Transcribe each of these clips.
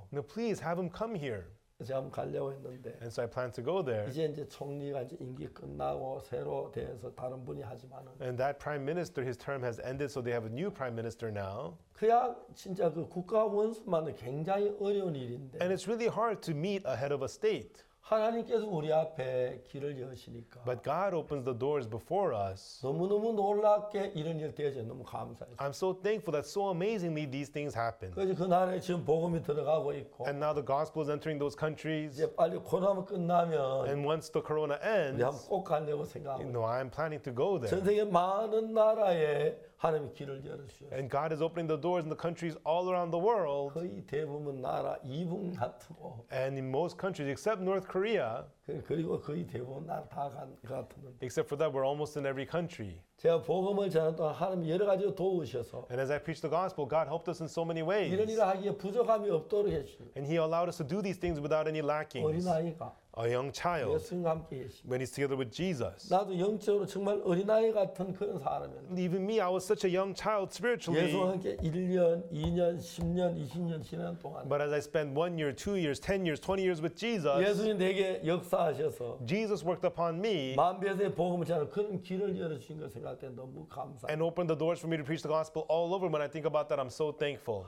No, please have him come here. 제가 한번 가려고 했는데 And so I plan to go there. 이제 총리가 이제 임기 끝나고 새로 돼서 다른 분이 하지만은 And that prime minister, his term has ended, so they have a new prime minister now. 그냥 진짜 그 국가 원수만은 굉장히 어려운 일인데 And it's really hard to meet a head of a state. 하나님께서 우리 앞에 길을 여시니까 But God opens the doors before us. 너무너무 놀랍게 이런 일 되어져 너무 감사해요. I'm so thankful that so amazingly these things happen. 그래서 그 나라에 지금 복음이 들어가고 있고 And now the gospel is entering those countries. 이제 빨리 코로나 끝나면 And once the corona 우리 한번 ends, 꼭 가려고 생각하고 I'm planning to go 전 there. 세계 많은 나라에 하나님이 길을 열어주셨어요. And God is opening the doors in the countries all around the world. 거의 대부분 나라 이북 같고 And in most countries, except North Korea, 그리고 거의 대부분 나라 다 같은 except for that, we're almost in every country. 제가 복음을 전하는 동안 하나님 여러 가지로 도우셔서 And as I preach the gospel, God helped us in so many ways. 이런 일을 하기에 부족함이 없도록 해주시고 And He allowed us to do these things without any lackings. 어린아이가 A young child, 예수님과 함께 계십니다. when he's together with Jesus. 나도 영적으로 정말 어린아이 같은 그런 사람이었는데 And even me, I was such a young child spiritually. 예수와 함께 1년, 2년, 10년, 20년 지난 동안 But as I spent 1 year, 2 years, 10 years, 20 years with Jesus, 예수님 내게 역사하셔서 Jesus worked upon me 만배의 복음을 전하는 그런 길을 열어주신 걸 생각할 때 너무 감사해요. and opened the doors for me to preach the gospel all over. When I think about that, I'm so thankful.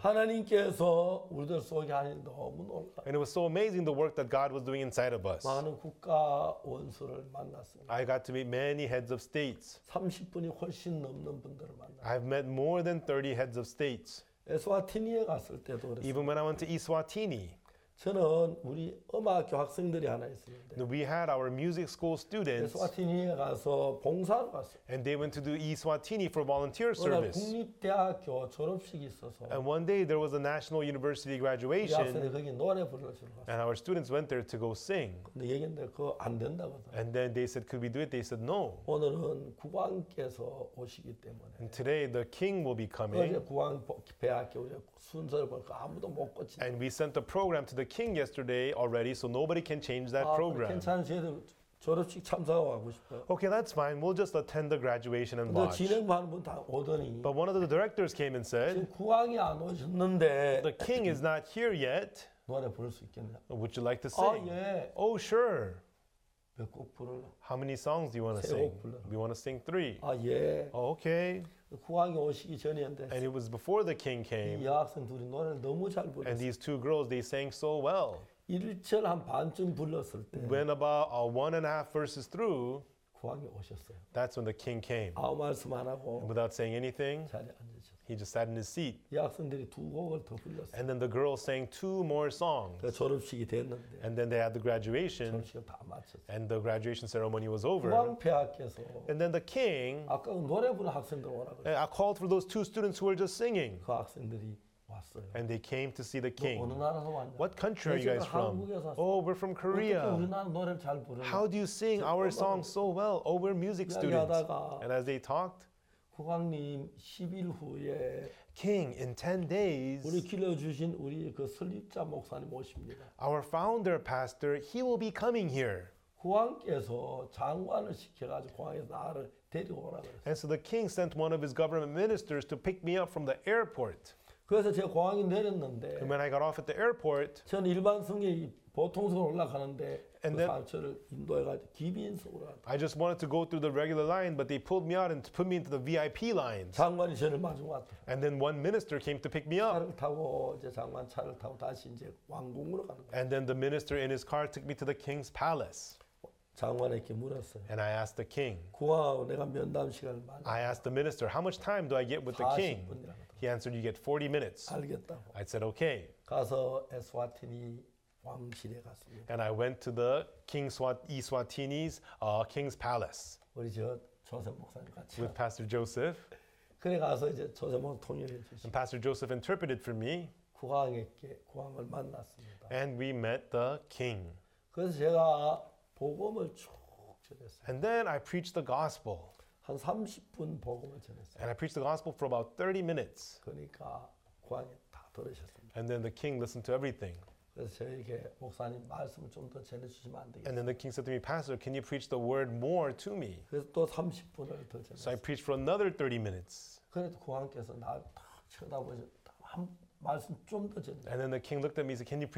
하나님께서 우리들 속에 하는 일 너무 놀라워요. And it was so amazing the work that God was doing inside of us. 많은 국가 원수를 만났습니다. I got to meet many heads of states. 30분이 훨씬 넘는 분들을 만났어요. I've met more than 30 heads of states. 에스와티니에 갔을 때도 그랬어요. Even when I went to Eswatini, 저는 우리 음악학교 학생들이 하나 있었는데 we had our music school students, 에스와티니에 가서 봉사로 갔어요. and they went to do Eswatini for volunteer 그러나 service. 국립대학교 졸업식이 있어서 And one day there was a national university 우리 학생들이 graduation, 거기 노래 불러주러 갔어요. and our students went there to go sing. 근데 얘기했는데 그거 안 된다거든. And then they said, could we do it? They said, no. 오늘은 국왕께서 오시기 때문에 And today the king will be 어제 coming. 국왕 배학교 우리 순서를 보니까 아무도 못 고친다. And we sent the program to the king yesterday already, so nobody can change that program. 괜찮은 저희들 졸업식 참석하고 싶어요. Okay, that's fine. We'll just attend the graduation and 근데 watch. 진행하는 분 다 오더니 But one of the directors came and said, 지금 국왕이 안 오셨는데 the king is not here yet. 노래 부를 수 있겠냐? Would you like to 아 sing? 예. Oh, sure. 몇 곡 부르려? How many songs do you want to 세 sing? 곡 불러라. We want to sing 3. 아 예. Oh, okay. 국왕이 오시기 전이었는데 And it was before the king 이 came. 여학생 둘이 노래를 너무 잘 And 불렀어요. these 2 girls, they sang so well. 1절 한 반쯤 불렀을 때 When about 1.5 verses through, 국왕이 오셨어요. that's when the king came. 아무 말씀 안 하고 Without saying anything, 자리에 앉으셨어요. he just sat in his seat. 여학생들이 2곡을 더 불렀어요. And then the girls sang 2 more songs. 그 졸업식이 됐는데 And then they had the graduation, 졸업식을 다 마쳤어요. and the graduation ceremony was over. 국왕폐하께서 And then the king, 아까 그 노래 부르는 학생들 오라 그래요. I called for those 2 students who were just singing. 그 학생들이 왔어요. And they came to see the 어느 king. 나라에서 왔냐? What country are you guys from? 한국에서 왔어요. Oh, we're from 어떻게 Korea. 우리나라 노래를 잘 부르냐? How do you sing our songs so well? Oh, we're music students. 이야기하다가 And as they talked, 국왕님 10일 후에 King, in 10 days, 우리 길러주신 우리 그 설립자 목사님 오십니다. our founder pastor, he will be coming here. 국왕께서 장관을 시켜가지고 국왕에서 나를 데리고 오라 그랬어요. And so the king sent one of his government ministers to pick me up from the airport. 그래서 제가 공항에 내렸는데 And when I got off at the airport, 저는 일반 승객이 보통석으로 올라가는데 And 그 then- 사람 저를 인도해가지고 기빈석으로 갔다. I just wanted to go through the regular line, but they pulled me out and put me into the VIP lines. 장관이 저를 마중 왔다. And then one minister came to pick me up. 차를 타고 이제 장관 차를 타고 다시 이제 왕궁으로 가는 거야. And then the minister in his car took me to the king's palace. 장관에게 물었어요. And I asked the king, 국왕하고 내가 면담 시간을 많이 I asked the minister, how much time do I get with the king? 40분이라고 He answered, you get 40 minutes. 알겠다고. I said, okay. 가서 에스와티니 왕실에 갔습니다. And I went to the King Eswatini's king's palace 우리 저 조셉 목사님 같이. with Pastor Joseph. 그래 가서 이제 조셉 목사 통역해 주시고 And Pastor Joseph interpreted for me. 국왕을 만났습니다. And we met the king. 그래서 제가 복음을 쭉 전했어요. And then I preached the gospel. 한 30분 복음을 전했어요. And I preached the gospel for about 30 minutes. 그러니까 국왕이 다 들으셨습니다. And then the king listened to everything. 그래서 저에게 목사님 말씀을 좀 더 전해주시면 안 되겠어요? And then the king said to me, Pastor, can you preach the word more to me? 그래서 또 30분을 더 So I 전했어요. preached for another 30 minutes. 그래도 국왕께서 나를 탁 쳐다보셔 한 말씀 좀 더 전해. And then the king looked at me and said, can you